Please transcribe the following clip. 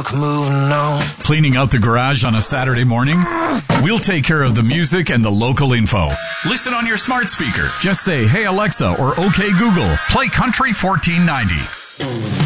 truck moving on. Cleaning out the garage on a Saturday morning? We'll take care of the music and the local info. Listen on your smart speaker. Just say, "Hey Alexa," or "Okay Google, play Country 1490."